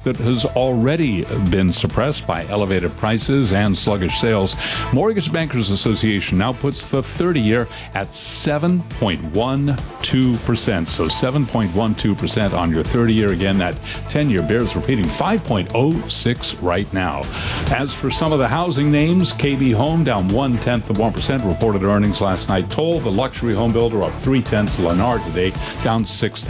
that has already been suppressed by elevated prices and sluggish sales. Mortgage Bankers Association now puts the 30-year at 7.12%. So 7.12% on your 30-year. Again, that 10-year bears repeating 5.06 right now. As for some of the housing names, KB Home down 0.1%, reported earnings last night. Toll, the luxury home builder, up 0.3. Lennar today down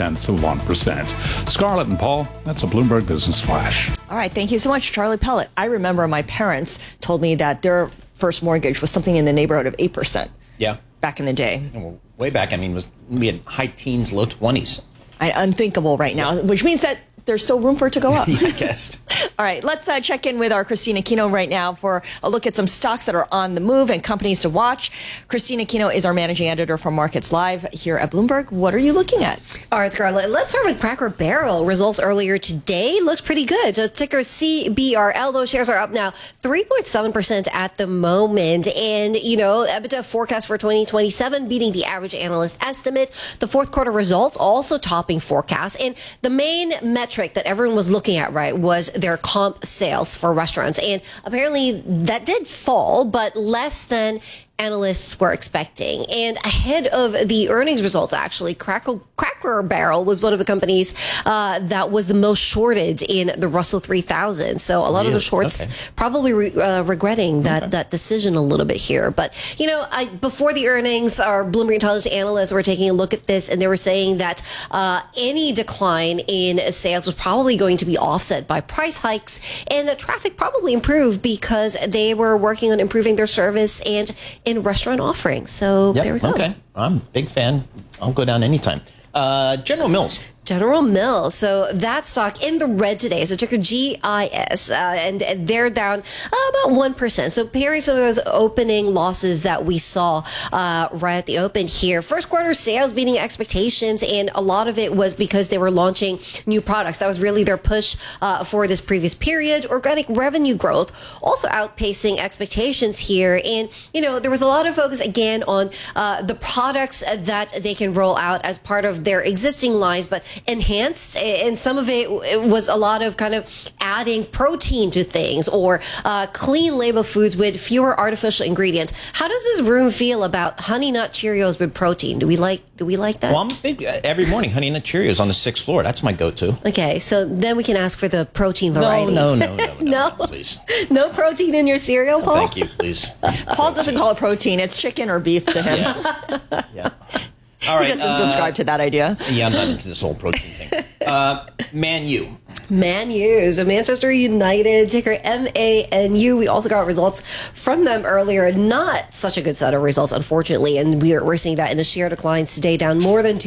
0.6%. Scarlett and Paul, that's a Bloomberg Business Flash. All right, thank you so much, Charlie Pellet. I remember my parents told me that their first mortgage was something in the neighborhood of 8%. Yeah. Back in the day. Well, way back, we had high teens, low 20s. Unthinkable right now, which means that there's still room for it to go up. Yeah, I guess. All right, let's check in with our Christina Aquino right now for a look at some stocks that are on the move and companies to watch. Christina Aquino is our managing editor for Markets Live here at Bloomberg. What are you looking at? All right, Scarlett, let's start with Cracker Barrel. Results earlier today looked pretty good. Ticker CBRL, those shares are up now 3.7% at the moment. And, EBITDA forecast for 2027 beating the average analyst estimate. The fourth quarter results also topping forecasts. And the main metric that everyone was looking at, right, was their comp sales for restaurants. And apparently that did fall, but less than analysts were expecting. And ahead of the earnings results, actually, Cracker Barrel was one of the companies that was the most shorted in the Russell 3000. So a lot of the shorts probably regretting that decision a little bit here. But, before the earnings, our Bloomberg Intelligence analysts were taking a look at this, and they were saying that any decline in sales was probably going to be offset by price hikes, and the traffic probably improved because they were working on improving their service and in restaurant offerings. So there we go. Okay. I'm a big fan. I'll go down anytime. General Mills. General Mills. So that stock in the red today. So ticker GIS, and they're down about 1%. So pairing some of those opening losses that we saw right at the open here. First quarter sales beating expectations, and a lot of it was because they were launching new products. That was really their push for this previous period. Organic revenue growth also outpacing expectations here. And, there was a lot of focus again on the products that they can roll out as part of their existing lines, but enhanced, and some of it was a lot of kind of adding protein to things or clean label foods with fewer artificial ingredients. How does this room feel about Honey Nut Cheerios with protein? Do we like that? Well, I'm big every morning Honey Nut Cheerios on the 6th floor. That's my go-to. Okay, so then we can ask for the protein variety. No, please. No protein in your cereal, Paul? Thank you, please. Paul doesn't call it protein. It's chicken or beef to him. Yeah. All right. He doesn't subscribe to that idea. Yeah, I'm not into this whole protein thing. Man U. So Manchester United, ticker MANU. We also got results from them earlier. Not such a good set of results, unfortunately, and we're seeing that in the share declines today, down more than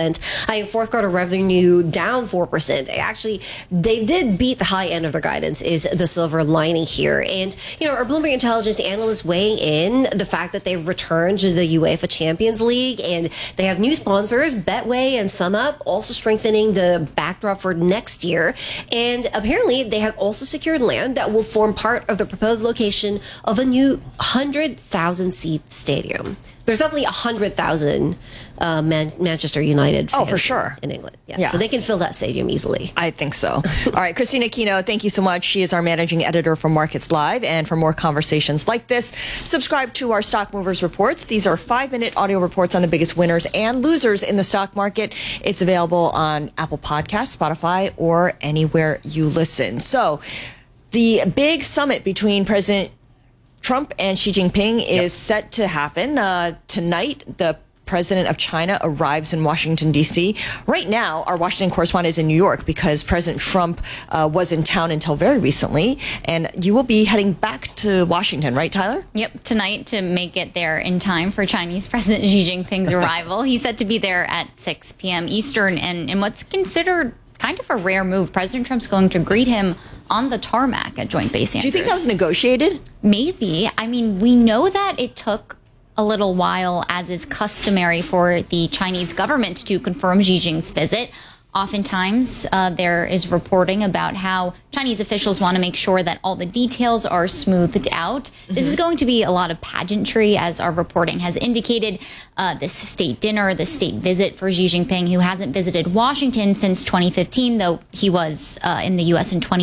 2%. Fourth quarter revenue down 4%. Actually, they did beat the high end of their guidance, is the silver lining here. And, our Bloomberg Intelligence analysts weighing in the fact that they've returned to the UEFA Champions League, and they have new sponsors, Betway and SumUp, also strengthening the backdrop for next year. And apparently they have also secured land that will form part of the proposed location of a new 100,000 seat stadium. There's definitely 100,000 Manchester United fans for sure. in England. Yeah. So they can fill that stadium easily. I think so. All right, Christina Aquino, thank you so much. She is our managing editor for Markets Live. And for more conversations like this, subscribe to our Stock Movers Reports. These are 5-minute audio reports on the biggest winners and losers in the stock market. It's available on Apple Podcasts, Spotify, or anywhere you listen. So the big summit between President Trump and Xi Jinping is set to happen tonight. The president of China arrives in Washington, D.C. Right now, our Washington correspondent is in New York because President Trump was in town until very recently. And you will be heading back to Washington, right, Tyler? Yep, tonight to make it there in time for Chinese President Xi Jinping's arrival. He's set to be there at 6 p.m. Eastern. And in what's considered kind of a rare move, President Trump's going to greet him on the tarmac at Joint Base Andrews. Do you think that was negotiated? Maybe. We know that it took a little while, as is customary for the Chinese government to confirm Xi Jinping's visit. Oftentimes, there is reporting about how Chinese officials want to make sure that all the details are smoothed out. This is going to be a lot of pageantry, as our reporting has indicated. This state dinner, the state visit for Xi Jinping, who hasn't visited Washington since 2015, though he was in the U.S. in